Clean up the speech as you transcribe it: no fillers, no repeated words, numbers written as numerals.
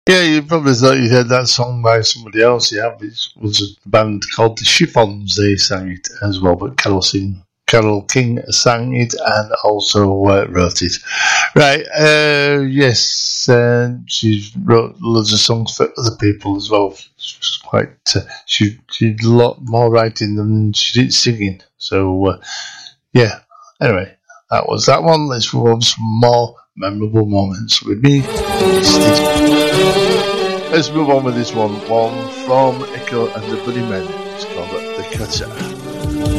Yeah, you probably thought you heard that song by somebody else. Yeah, it was a band called the Chiffons. They sang it as well, but Carol King sang it and also wrote it. Right, yes, she wrote loads of songs for other people as well. She was quite, she did a lot more writing than she did singing. So, yeah, anyway, that was that one. Let's move on to some more memorable moments with me, Steve. Let's move on with this one from Echo and the Bunnymen. It's called The Cutter.